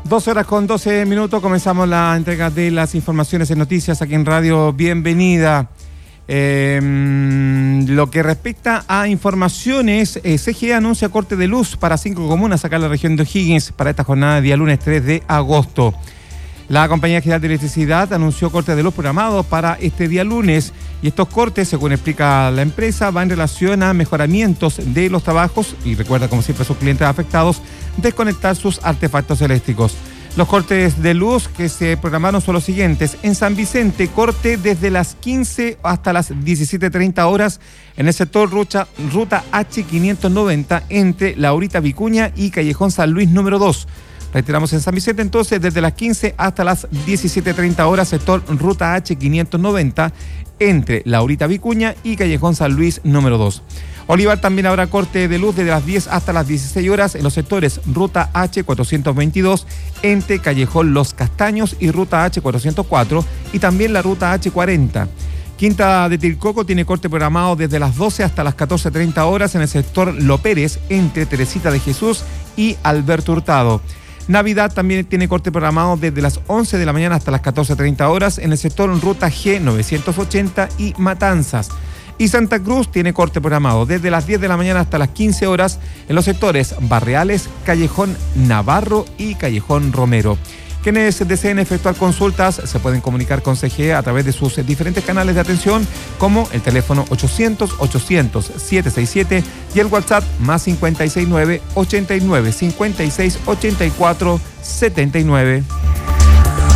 12 horas con 12 minutos, comenzamos la entrega de las informaciones en noticias aquí en Radio Bienvenida. Lo que respecta a informaciones, CGE anuncia corte de luz para 5 comunas acá en la región de O'Higgins para esta jornada de día lunes 3 de agosto. La Compañía General de Electricidad anunció corte de luz programado para este día lunes y estos cortes, según explica la empresa, van en relación a mejoramientos de los trabajos y recuerda, como siempre, a sus clientes afectados, desconectar sus artefactos eléctricos. Los cortes de luz que se programaron son los siguientes. En San Vicente, corte desde las 15 hasta las 17:30 horas en el sector ruta H590 entre Laurita Vicuña y Callejón San Luis número 2. Reiteramos, en San Vicente, entonces, desde las 15 hasta las 17:30 horas, sector ruta H590 entre Laurita Vicuña y Callejón San Luis número 2. Olivar también habrá corte de luz desde las 10 hasta las 16 horas en los sectores ruta H422 entre Callejón Los Castaños y ruta H404 y también la ruta H40. Quinta de Tilcoco tiene corte programado desde las 12 hasta las 14:30 horas en el sector Lopérez entre Teresita de Jesús y Alberto Hurtado. Navidad también tiene corte programado desde las 11 de la mañana hasta las 14:30 horas en el sector ruta G980 y Matanzas. Y Santa Cruz tiene corte programado desde las 10 de la mañana hasta las 15 horas en los sectores Barreales, Callejón Navarro y Callejón Romero. Quienes deseen efectuar consultas se pueden comunicar con CGE a través de sus diferentes canales de atención, como el teléfono 800-800-767 y el WhatsApp más 569-89-56-84-79.